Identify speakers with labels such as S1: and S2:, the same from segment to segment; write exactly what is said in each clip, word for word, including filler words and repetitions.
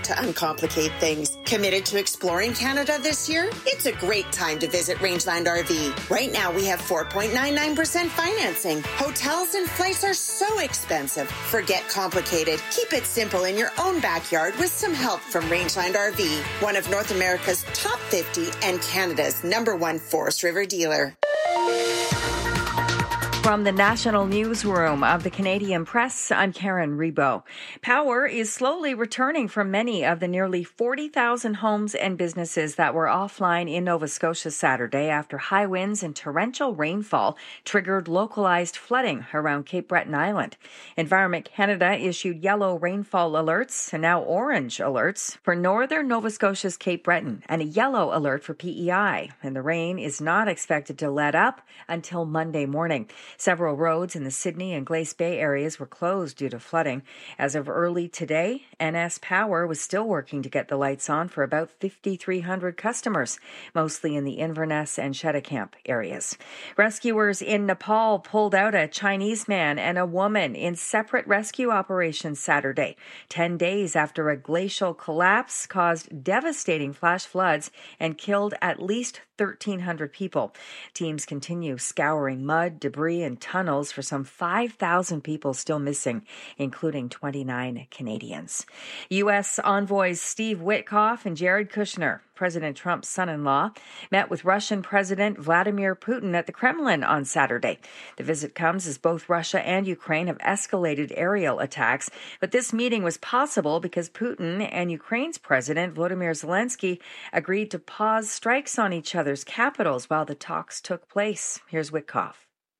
S1: to uncomplicate things. Committed to exploring Canada this year? It's a great time to visit Rangeland R V. Right now, we have four point nine nine percent financing. Hotels and flights are so expensive. Forget complicated. Keep it simple in your own backyard with some help from Rangeland R V, one of North America's top fifty and Canada's number one Forest River dealer.
S2: From the National Newsroom of the Canadian Press, I'm Karen Rebo. Power is slowly returning from many of the nearly forty thousand homes and businesses that were offline in Nova Scotia Saturday after high winds and torrential rainfall triggered localized flooding around Cape Breton Island. Environment Canada issued yellow rainfall alerts and now orange alerts for northern Nova Scotia's Cape Breton and a yellow alert for P E I. And the rain is not expected to let up until Monday morning. Several roads in the Sydney and Glace Bay areas were closed due to flooding. As of early today, N S Power was still working to get the lights on for about fifty-three hundred customers, mostly in the Inverness and Cheticamp areas. Rescuers in Nepal pulled out a Chinese man and a woman in separate rescue operations Saturday, ten days after a glacial collapse caused devastating flash floods and killed at least thirteen hundred people. Teams continue scouring mud, debris, and tunnels for some five thousand people still missing, including twenty-nine Canadians. U S envoys Steve Witkoff and Jared Kushner, President Trump's son-in-law, met with Russian President Vladimir Putin at the Kremlin on Saturday. The visit comes as both Russia and Ukraine have escalated aerial attacks, but this meeting was possible because Putin and Ukraine's President Volodymyr Zelensky agreed to pause strikes on each other's capitals while the talks took place. Here's Witkoff.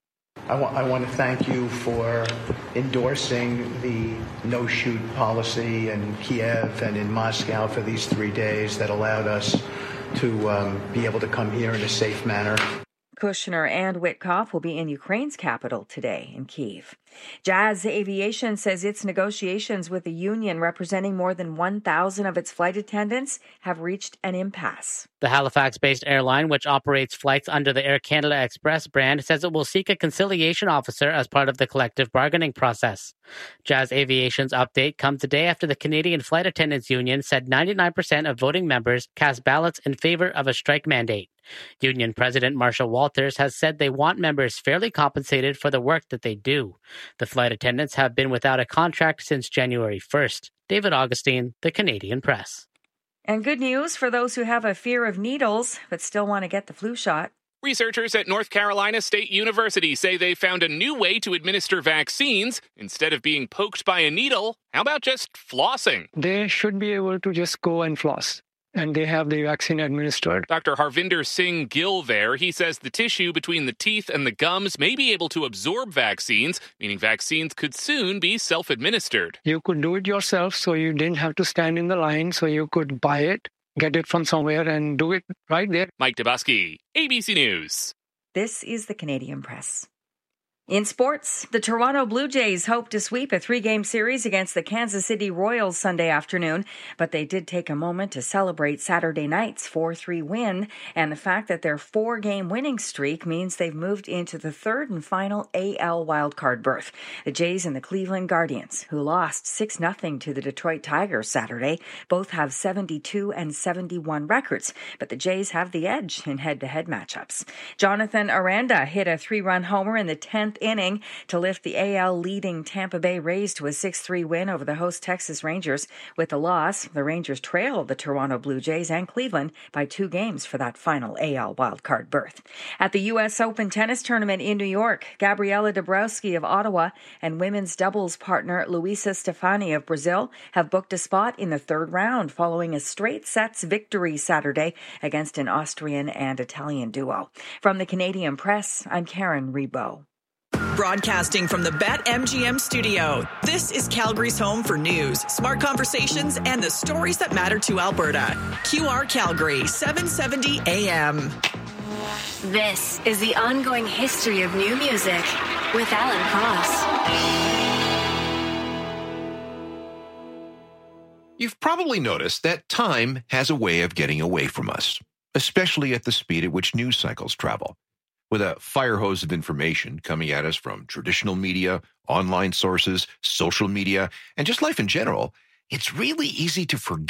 S3: I, wa- I want to thank you for endorsing the no-shoot policy in Kiev and in Moscow for these three days that allowed us to um, be able to come here in a safe manner.
S2: Kushner and Witkoff will be in Ukraine's capital today in Kyiv. Jazz Aviation says its negotiations with the union representing more than one thousand of its flight attendants have reached an impasse.
S4: The Halifax-based airline, which operates flights under the Air Canada Express brand, says it will seek a conciliation officer as part of the collective bargaining process. Jazz Aviation's update comes today after the Canadian Flight Attendants Union said ninety-nine percent of voting members cast ballots in favor of a strike mandate. Union President Marshall Walters has said they want members fairly compensated for the work that they do. The flight attendants have been without a contract since January first. David Augustine, The Canadian Press.
S2: And good news for those who have a fear of needles but still want to get the flu shot.
S5: Researchers at North Carolina State University say they found a new way to administer vaccines. Instead of being poked by a needle, how about just flossing?
S6: They should be able to just go and floss, and they have the vaccine administered.
S5: Doctor Harvinder Singh Gill there, he says the tissue between the teeth and the gums may be able to absorb vaccines, meaning vaccines could soon be self-administered.
S6: You could do it yourself, so you didn't have to stand in the line, so you could buy it, get it from somewhere, and do it right there.
S5: Mike Dabusky, A B C News.
S2: This is the Canadian Press. In sports, the Toronto Blue Jays hope to sweep a three-game series against the Kansas City Royals Sunday afternoon, but they did take a moment to celebrate Saturday night's four three win, and the fact that their four-game winning streak means they've moved into the third and final A L wildcard berth. The Jays and the Cleveland Guardians, who lost six nothing to the Detroit Tigers Saturday, both have seventy-two and seventy-one records, but the Jays have the edge in head-to-head matchups. Jonathan Aranda hit a three-run homer in the tenth inning to lift the A L leading Tampa Bay Rays to a six three win over the host Texas Rangers. With the loss, the Rangers trailed the Toronto Blue Jays and Cleveland by two games for that final A L wildcard berth. At the U S Open tennis tournament in New York, Gabriela Dabrowski of Ottawa and women's doubles partner Luisa Stefani of Brazil have booked a spot in the third round following a straight sets victory Saturday against an Austrian and Italian duo. From the Canadian Press, I'm Karen Rebo.
S7: Broadcasting from the BetMGM studio, this is Calgary's home for news, smart conversations, and the stories that matter to Alberta. Q R Calgary, seven seventy A M.
S8: This is the ongoing history of new music with Alan Cross.
S9: You've probably noticed that time has a way of getting away from us, especially at the speed at which news cycles travel. With a fire hose of information coming at us from traditional media, online sources, social media, and just life in general, it's really easy to forget